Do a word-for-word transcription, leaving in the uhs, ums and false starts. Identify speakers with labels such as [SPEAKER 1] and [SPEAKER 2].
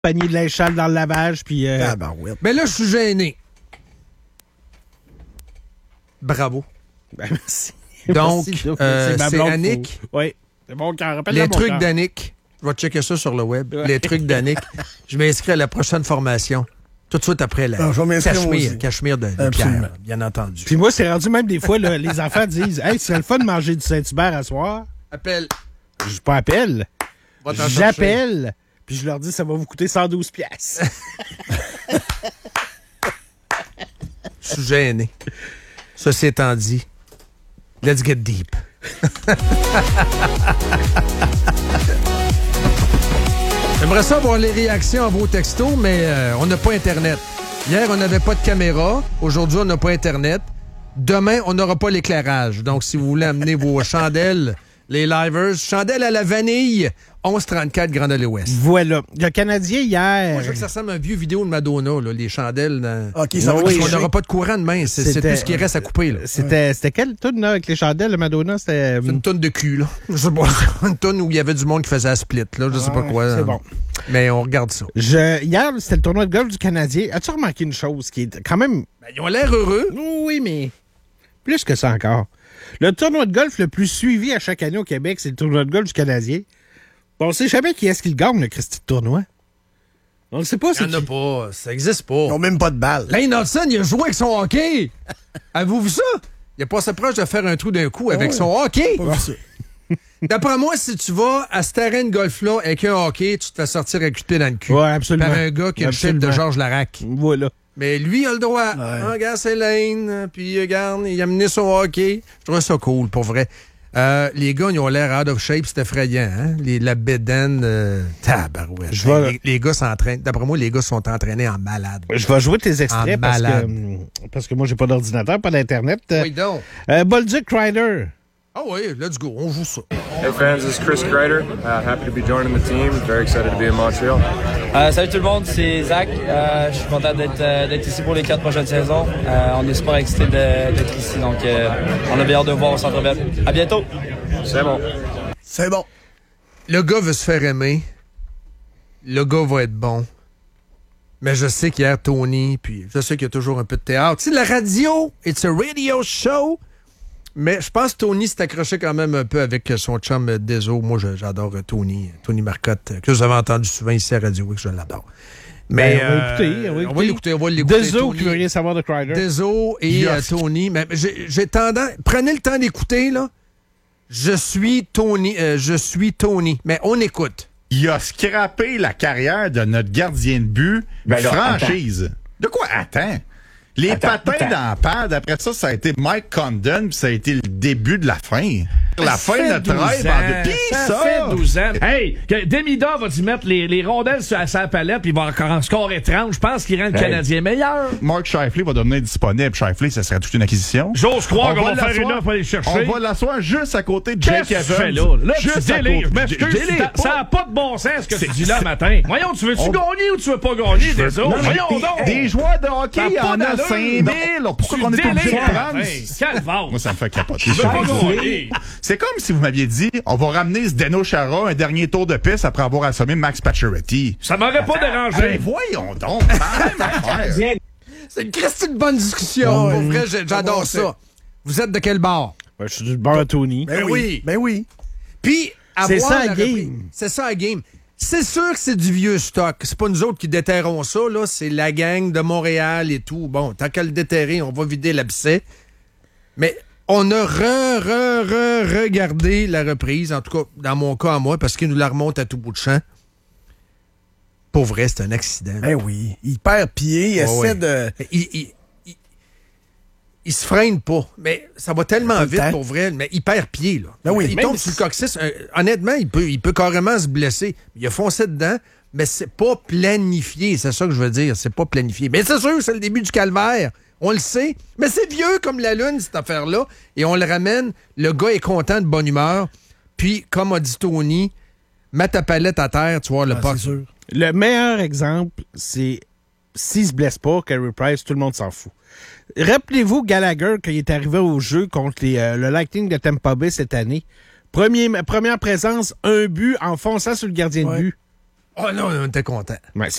[SPEAKER 1] panier de linge sale dans le lavage, puis... Euh...
[SPEAKER 2] Ah ben oui.
[SPEAKER 3] Mais là, je suis gêné. Bravo.
[SPEAKER 1] Ben, merci.
[SPEAKER 3] Donc,
[SPEAKER 1] Merci,
[SPEAKER 3] euh,
[SPEAKER 1] ma
[SPEAKER 3] c'est
[SPEAKER 1] blonde
[SPEAKER 3] Annick.
[SPEAKER 1] fou. Oui. C'est bon cœur. Rappelle
[SPEAKER 3] Les
[SPEAKER 1] mon
[SPEAKER 3] trucs
[SPEAKER 1] cœur.
[SPEAKER 3] d'Annick. Je vais checker ça sur le web.
[SPEAKER 1] Ouais.
[SPEAKER 3] Les trucs d'Annick. Je m'inscris à la prochaine formation. Tout de suite après la
[SPEAKER 2] Non, je vais m'inscrire moi
[SPEAKER 3] cachemire,
[SPEAKER 2] aussi.
[SPEAKER 3] cachemire de, de
[SPEAKER 2] Absolument.
[SPEAKER 3] Pierre, bien entendu.
[SPEAKER 1] Puis moi, c'est rendu même des fois, là, les enfants disent « Hey, c'est le fun de manger du Saint-Hubert à soir.
[SPEAKER 3] Appelle. »
[SPEAKER 1] Je pas appelle.
[SPEAKER 3] Va t'en
[SPEAKER 1] J'appelle. Puis je leur dis « Ça va vous coûter cent douze piastres. »
[SPEAKER 3] Je suis gêné. Ceci étant dit, let's get deep. J'aimerais ça voir les réactions à vos textos, mais euh, on n'a pas Internet. Hier, on n'avait pas de caméra. Aujourd'hui, on n'a pas Internet. Demain, on n'aura pas l'éclairage. Donc, si vous voulez amener vos chandelles, les livers, chandelles à la vanille, onze trente-quatre Grand Allée Ouest.
[SPEAKER 1] Voilà. Le Canadien, hier...
[SPEAKER 3] Moi, je veux que ça ressemble à un vieux vidéo de Madonna, là, les chandelles. Dans...
[SPEAKER 2] OK, ça va
[SPEAKER 1] Oui,
[SPEAKER 3] Parce qu'on
[SPEAKER 2] toucher.
[SPEAKER 3] n'aura pas de courant demain. C'est c'est
[SPEAKER 1] C'était-
[SPEAKER 3] tout ce qui reste à couper. Là.
[SPEAKER 1] C'était c'était quelle toune, là, avec les chandelles, le Madonna? C'était...
[SPEAKER 3] C'est une tonne de cul, là. Je sais pas. Une tonne où il y avait du monde qui faisait la split, là. Je sais pas
[SPEAKER 1] Ouais,
[SPEAKER 3] quoi.
[SPEAKER 1] c'est bon.
[SPEAKER 3] Mais on regarde ça.
[SPEAKER 1] Je, hier, c'était le tournoi de golf du Canadien. As-tu remarqué une chose qui est quand même...
[SPEAKER 3] Ben, ils ont l'air heureux.
[SPEAKER 1] Oui, mais plus que ça encore. Le tournoi de golf le plus suivi à chaque année au Québec, c'est le tournoi de golf du Canadien. Bon, on sait jamais qui est-ce qui le gagne, le Christy de tournoi. On ne sait pas
[SPEAKER 3] Il
[SPEAKER 1] c'est
[SPEAKER 3] n'y en a
[SPEAKER 1] qui.
[SPEAKER 3] pas. Ça existe
[SPEAKER 2] Ils n'ont
[SPEAKER 3] pas.
[SPEAKER 2] même pas de balle.
[SPEAKER 3] Lane Hudson, il a joué avec son hockey. Avez-vous vu ça? Il a passé proche de faire un trou d'un coup avec
[SPEAKER 2] ouais.
[SPEAKER 3] son hockey.
[SPEAKER 2] Pas vu ça.
[SPEAKER 3] D'après moi, si tu vas à ce terrain de golf-là avec un hockey, tu te fais sortir avec dans le cul.
[SPEAKER 1] Ouais, absolument.
[SPEAKER 3] Par un gars qui a le chef de
[SPEAKER 1] Absolument.
[SPEAKER 3] Georges Larac.
[SPEAKER 1] Voilà.
[SPEAKER 3] Mais lui, il a le droit.
[SPEAKER 2] Ouais.
[SPEAKER 3] Ah, regarde, c'est Lane. Puis, regarde, il a mené son hockey. Je trouve ça cool, pour vrai. Euh, les gars, ils ont l'air out of shape. C'est effrayant, hein? Les, la bédaine. Euh, tabarouette.
[SPEAKER 1] Je vais-
[SPEAKER 3] les, les gars s'entraînent. D'après moi, les gars sont entraînés en malade.
[SPEAKER 1] Je vais jouer tes extraits
[SPEAKER 3] En
[SPEAKER 1] parce que,
[SPEAKER 3] malade.
[SPEAKER 1] hum, parce que moi, j'ai pas d'ordinateur, pas d'Internet. Euh,
[SPEAKER 3] Oui, donc.
[SPEAKER 1] euh, Bolduc Ryder.
[SPEAKER 3] Ah oui, let's go. On joue ça.
[SPEAKER 4] Hey fans, this is Chris Kreider. Uh, happy to be joining the team. Very excited to be in Montreal.
[SPEAKER 5] Euh, salut tout le monde, c'est Zach. Euh, je suis content d'être euh, d'être ici pour les quatre prochaines saisons. Euh, on est super excités de- d'être ici, donc euh, on a bien hâte de vous voir au Centre Bell. À bientôt!
[SPEAKER 4] C'est bon.
[SPEAKER 2] C'est bon.
[SPEAKER 3] Le gars veut se faire aimer. Le gars va être bon. Mais je sais qu'hier, Tony, puis je sais qu'il y a toujours un peu de théâtre. Tu sais, la radio, it's a radio show. Mais je pense que Tony s'est accroché quand même un peu avec son chum euh, Deso. Moi, je- j'adore euh, Tony. Tony Marcotte, euh, que vous avez entendu souvent ici à Radio Week, je l'adore. Mais
[SPEAKER 1] Ben, on va
[SPEAKER 3] euh,
[SPEAKER 1] écouter, on va
[SPEAKER 3] on va l'écouter, on va l'écouter.
[SPEAKER 1] Deso
[SPEAKER 3] Tony.
[SPEAKER 1] qui veut rien savoir de Ryder.
[SPEAKER 3] Deso et euh, Tony. Mais j'ai j'ai tendance... Prenez le temps d'écouter, là. Je suis Tony. euh, je suis Tony. Mais on écoute.
[SPEAKER 6] Il a scrappé la carrière de notre gardien de but,
[SPEAKER 7] Ben là,
[SPEAKER 6] franchise. De quoi? Attends. Les
[SPEAKER 7] Attends,
[SPEAKER 6] patins
[SPEAKER 7] attends.
[SPEAKER 6] dans la pad, après ça, ça a été Mike Condon, puis ça a été le début de la fin. La fin de notre rêve. en- Puis
[SPEAKER 8] ça,
[SPEAKER 6] ça,
[SPEAKER 8] fait douze ans. Hey, que Demida va-tu mettre les, les rondelles sur sa palette puis il va encore en scorer trente. Je pense qu'il rend le
[SPEAKER 6] Hey.
[SPEAKER 8] Canadien meilleur.
[SPEAKER 6] Mark Scheifele va devenir disponible. Scheifele, ça serait toute une acquisition.
[SPEAKER 8] J'ose croire
[SPEAKER 6] On
[SPEAKER 8] qu'on
[SPEAKER 6] va
[SPEAKER 8] va faire
[SPEAKER 6] l'asseoir-
[SPEAKER 8] une offre pour aller chercher.
[SPEAKER 6] On va l'asseoir juste à côté de Jake
[SPEAKER 8] Qu'est-ce que tu
[SPEAKER 6] Evans.
[SPEAKER 8] fais là? Là,
[SPEAKER 6] juste
[SPEAKER 8] tu
[SPEAKER 6] à
[SPEAKER 8] délires.
[SPEAKER 6] côté.
[SPEAKER 8] Mais
[SPEAKER 6] Je-
[SPEAKER 8] excuse,
[SPEAKER 6] je délire
[SPEAKER 8] ça
[SPEAKER 6] pas.
[SPEAKER 8] n'a pas de bon sens ce que
[SPEAKER 6] C'est-
[SPEAKER 8] tu dis là
[SPEAKER 6] c'est-
[SPEAKER 8] matin. Voyons, tu veux-tu
[SPEAKER 6] On-
[SPEAKER 8] gagner ou tu veux pas gagner, des autres?
[SPEAKER 6] Non, mais
[SPEAKER 8] Voyons donc.
[SPEAKER 6] Des joueurs de hockey,
[SPEAKER 8] Ça a
[SPEAKER 6] il y
[SPEAKER 8] pas
[SPEAKER 6] en a
[SPEAKER 8] d'allure.
[SPEAKER 6] cinq mille. Pourquoi
[SPEAKER 8] Tu
[SPEAKER 6] on est obligé de
[SPEAKER 8] délires,
[SPEAKER 6] prendre?
[SPEAKER 8] Martin. Calvaire.
[SPEAKER 6] Moi, ça me fait capoter.
[SPEAKER 8] Tu veux pas gagner.
[SPEAKER 6] C'est comme si vous m'aviez dit, on va ramener Zdeno Chara un dernier tour de piste après avoir assommé Max Pacioretty.
[SPEAKER 8] Ça m'aurait pas
[SPEAKER 6] Ben
[SPEAKER 8] dérangé.
[SPEAKER 6] voyons donc, même affaire.
[SPEAKER 3] C'est une Christine bonne discussion. Pour vrai, j'ai- j'adore ça. Vous êtes de quel bord?
[SPEAKER 1] Ben, je suis du bord à Tony.
[SPEAKER 2] Ben
[SPEAKER 3] oui.
[SPEAKER 2] oui. Ben oui.
[SPEAKER 3] Puis,
[SPEAKER 1] C'est
[SPEAKER 3] avoir
[SPEAKER 1] ça,
[SPEAKER 3] la
[SPEAKER 1] la game.
[SPEAKER 3] reprise. C'est ça, la game. C'est sûr que c'est du vieux stock. C'est pas nous autres qui déterrons ça, là. C'est la gang de Montréal et tout. Bon, tant qu'à le déterrer, on va vider l'abcès. Mais on a re, re, re, regardé la reprise, en tout cas, dans mon cas à moi, parce qu'il nous la remonte à tout bout de champ. Pour vrai, c'est un accident.
[SPEAKER 2] Ben oui. Il perd pied, il
[SPEAKER 3] Ouais,
[SPEAKER 2] essaie
[SPEAKER 3] ouais.
[SPEAKER 2] de...
[SPEAKER 3] Il, il, il, il se freine pas. Mais ça va tellement
[SPEAKER 2] Pas le
[SPEAKER 3] vite
[SPEAKER 2] temps.
[SPEAKER 3] pour vrai. Mais il perd pied, là.
[SPEAKER 2] Ben oui,
[SPEAKER 3] il
[SPEAKER 2] même
[SPEAKER 3] tombe
[SPEAKER 2] si-
[SPEAKER 3] sur le coccyx. Euh, honnêtement, il peut, il peut carrément se blesser. Il a foncé dedans, mais c'est pas planifié. C'est ça que je veux dire. C'est pas planifié. Mais c'est sûr, c'est le début du calvaire. On le sait. Mais c'est vieux comme la lune, cette affaire-là. Et on le ramène. Le gars est content, de bonne humeur. Puis, comme a dit Tony, mets ta palette à terre, tu vois le
[SPEAKER 2] Ah,
[SPEAKER 3] puck.
[SPEAKER 2] c'est sûr.
[SPEAKER 1] Le meilleur exemple, c'est s'il se blesse pas, Carey Price, tout le monde s'en fout. Rappelez-vous Gallagher, quand il est arrivé au jeu contre les, euh, le Lightning de Tampa Bay cette année. Premier, première présence, un but en fonçant sur le gardien
[SPEAKER 2] Ouais.
[SPEAKER 1] de but.
[SPEAKER 3] Oh non, on était contents.
[SPEAKER 1] Ouais,